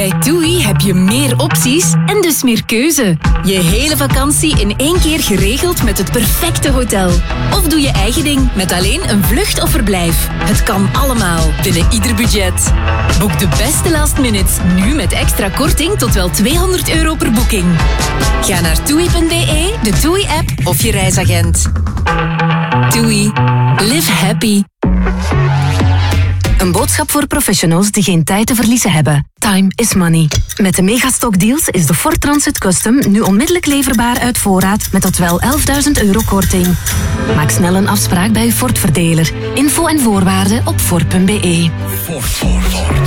Bij TUI heb je meer opties en dus meer keuze. Je hele vakantie in 1 keer geregeld met het perfecte hotel. Of doe je eigen ding met alleen een vlucht of verblijf. Het kan allemaal binnen ieder budget. Boek de beste last minutes nu met extra korting tot wel €200 per boeking. Ga naar TUI.be, de TUI-app of je reisagent. TUI. Live happy. Een boodschap voor professionals die geen tijd te verliezen hebben. Time is money. Met de Megastock deals is de Ford Transit Custom nu onmiddellijk leverbaar uit voorraad met tot wel €11.000 korting. Maak snel een afspraak bij uw Ford-verdeler. Info en voorwaarden op Ford.be. Ford.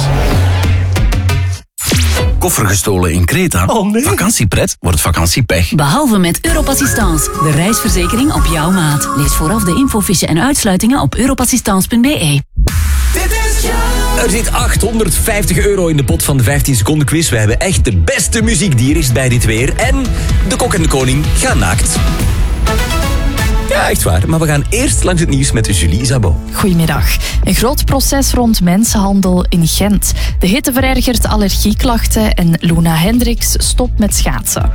Koffer gestolen in Kreta. Oh nee. Vakantiepret wordt vakantiepech. Behalve met Europassistance, de reisverzekering op jouw maat. Lees vooraf de infofiche en uitsluitingen op europassistance.be. Er zit €850 in de pot van de 15 seconden quiz. We hebben echt de beste muziek die er is bij dit weer. En de kok en de koning gaan naakt. Ja, echt waar. Maar we gaan eerst langs het nieuws met Julie Isabeau. Goedemiddag. Een groot proces rond mensenhandel in Gent. De hitte verergert allergieklachten en Luna Hendricks stopt met schaatsen.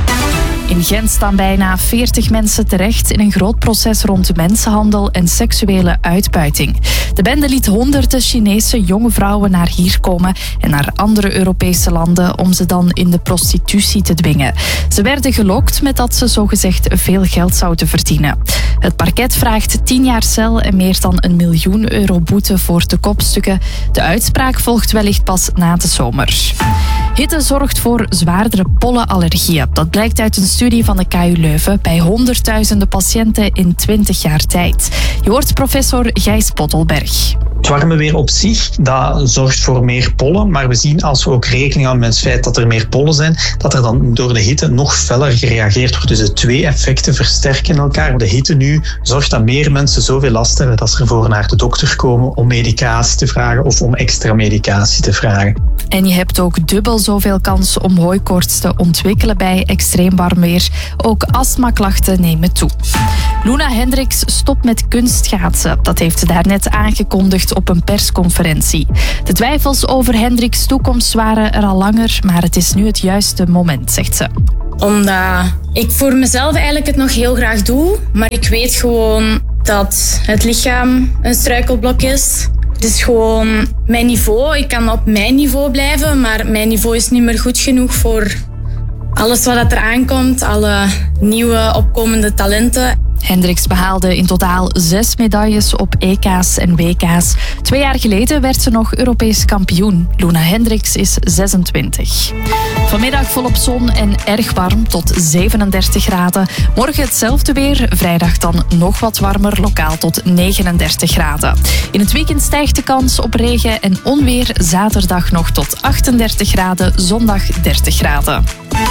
In Gent staan bijna 40 mensen terecht in een groot proces rond mensenhandel en seksuele uitbuiting. De bende liet honderden Chinese jonge vrouwen naar hier komen en naar andere Europese landen om ze dan in de prostitutie te dwingen. Ze werden gelokt met dat ze zogezegd veel geld zouden verdienen. Het parket vraagt 10 jaar cel en meer dan €1 miljoen boete voor de kopstukken. De uitspraak volgt wellicht pas na de zomer. Hitte zorgt voor zwaardere pollenallergieën. Dat blijkt uit een studie van de KU Leuven bij honderdduizenden patiënten in 20 jaar tijd. Je hoort professor Gijs Pottelberg. Het warme weer op zich, dat zorgt voor meer pollen. Maar we zien als we ook rekening houden met het feit dat er meer pollen zijn, dat er dan door de hitte nog feller gereageerd wordt. Dus de 2 effecten versterken elkaar. De hitte nu zorgt dat meer mensen zoveel last hebben dat ze ervoor naar de dokter komen om medicatie te vragen of om extra medicatie te vragen. En je hebt ook dubbel zoveel kans om hooikoorts te ontwikkelen bij extreem warm weer. Ook astmaklachten nemen toe. Luna Hendricks stopt met kunstschaatsen. Dat heeft ze daarnet aangekondigd op een persconferentie. De twijfels over Hendricks' toekomst waren er al langer, maar het is nu het juiste moment, zegt ze. Omdat ik voor mezelf eigenlijk het nog heel graag doe, maar ik weet gewoon dat het lichaam een struikelblok is. Het is gewoon mijn niveau. Ik kan op mijn niveau blijven, maar mijn niveau is niet meer goed genoeg voor alles wat er aankomt, alle nieuwe opkomende talenten. Hendricks behaalde in totaal 6 medailles op EK's en WK's. 2 jaar geleden werd ze nog Europees kampioen. Luna Hendricks is 26. Vanmiddag volop zon en erg warm tot 37 graden. Morgen hetzelfde weer. Vrijdag dan nog wat warmer, lokaal tot 39 graden. In het weekend stijgt de kans op regen en onweer. Zaterdag nog tot 38 graden, zondag 30 graden.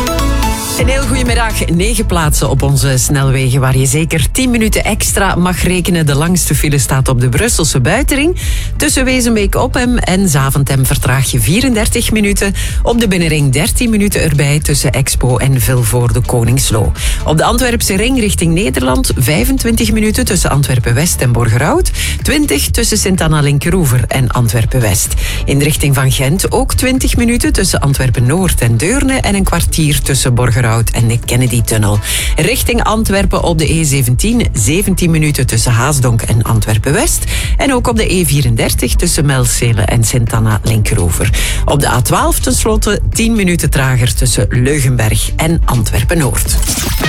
Een heel goedemiddag. 9 plaatsen op onze snelwegen waar je zeker 10 minuten extra mag rekenen. De langste file staat op de Brusselse Buitenring. Tussen Wezenbeek-Oppem en Zaventem vertraag je 34 minuten. Op de Binnenring 13 minuten erbij tussen Expo en Vilvoorde Koningslo. Op de Antwerpse ring richting Nederland 25 minuten tussen Antwerpen-West en Borgerhout. 20 tussen Sint-Anna-Linkeroever en Antwerpen-West. In de richting van Gent ook 20 minuten tussen Antwerpen-Noord en Deurne en een kwartier tussen Borgerhout en de Kennedy-tunnel. Richting Antwerpen op de E17 17 minuten tussen Haasdonk en Antwerpen-West. En ook op de E34 tussen Melcele en Sint-Anna-Linkeroever. Op de A12 tenslotte 10 minuten trager tussen Leugenberg en Antwerpen-Noord.